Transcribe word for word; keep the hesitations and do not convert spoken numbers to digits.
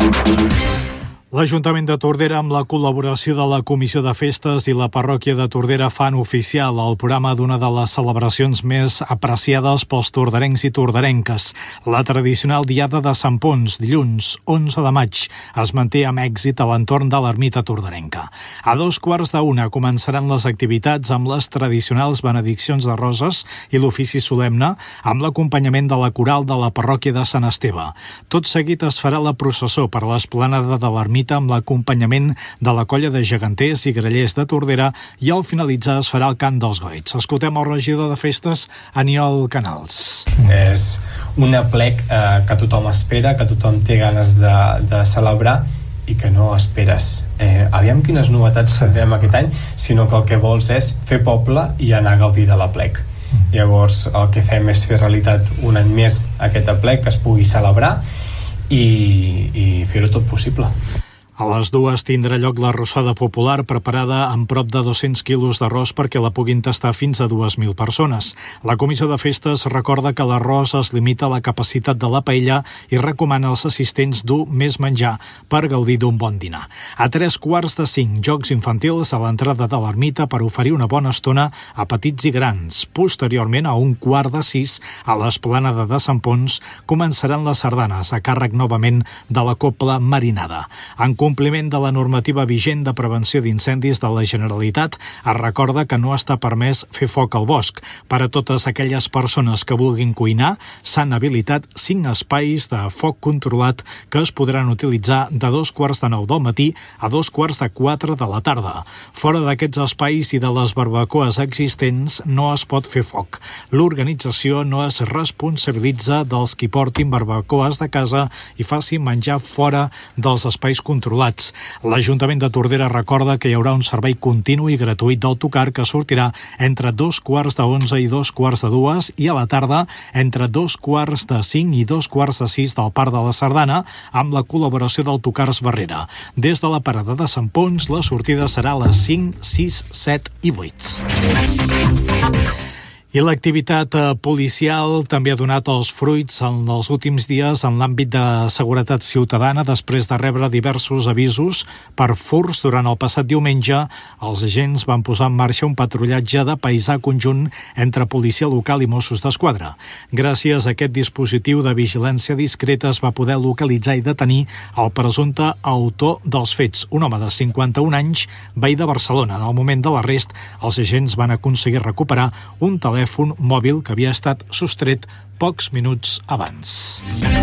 L'Ajuntament de Tordera, amb la col·laboració de la Comissió de Festes i la Parròquia de Tordera, fan oficial el programa d'una de les celebracions més apreciades pels torderencs i torderenques. La tradicional Diada de Sant Ponç, dilluns onze de maig, es manté amb èxit a l'entorn de l'ermita torderenca. A dos quarts d'una començaran les activitats amb les tradicionals benediccions de roses i l'ofici solemne, amb l'acompanyament de la coral de la Parròquia de Sant Esteve. Tot seguit es farà la processó per l'esplanada de l'ermita amb l'acompanyament de la colla de geganters i grallers de Tordera i al finalitzar es farà el cant dels goits. Escoltem el regidor de festes, Aniol Canals. És un aplec eh, que tothom espera, que tothom té ganes de, de celebrar i que no esperes eh, aviam quines novetats tindrem aquest any, sinó que el que vols és fer poble i anar a gaudir de l'aplec. Llavors el que fem és fer realitat un any més aquest aplec, que es pugui celebrar i, i fer-ho tot possible. A les dues tindrà lloc la rossada popular preparada amb prop de dos-cents quilos d'arròs perquè la puguin tastar fins a dues mil persones. La Comissió de Festes recorda que l'arròs es limita a la capacitat de la paella i recomana als assistents dur més menjar per gaudir d'un bon dinar. A tres quarts de cinc, jocs infantils a l'entrada de l'ermita per oferir una bona estona a petits i grans. Posteriorment, a un quart de sis, a l'esplanada de Sant Ponç, començaran les sardanes a càrrec novament de la Cobla Marinada. En compliment de la normativa vigent de prevenció d'incendis de la Generalitat, es recorda que no està permès fer foc al bosc. Per a totes aquelles persones que vulguin cuinar, s'han habilitat cinc espais de foc controlat que es podran utilitzar de dos quarts de nou del matí a dos quarts de quatre de la tarda. Fora d'aquests espais i de les barbacoes existents no es pot fer foc. L'organització no es responsabilitza dels qui portin barbacoes de casa i facin menjar fora dels espais controlats. L'Ajuntament de Tordera recorda que hi haurà un servei continu i gratuït d'autocar que sortirà entre dos quarts d'onze i dos quarts de dues i a la tarda entre dos quarts de cinc i dos quarts de sis del Parc de la Sardana amb la col·laboració d'Autocars Barrera. Des de la parada de Sant Ponç, la sortida serà a les cinc, sis, set i vuit. I l'activitat policial també ha donat els fruits en els últims dies en l'àmbit de seguretat ciutadana. Després de rebre diversos avisos per furts durant el passat diumenge, els agents van posar en marxa un patrullatge de paisà conjunt entre policia local i Mossos d'Esquadra. Gràcies a aquest dispositiu de vigilància discreta es va poder localitzar i detenir el presumpte autor dels fets, un home de cinquanta-un anys, veí de Barcelona. En el moment de l'arrest, els agents van aconseguir recuperar un telèfon mòbil que havia estat sostret pocs minuts abans.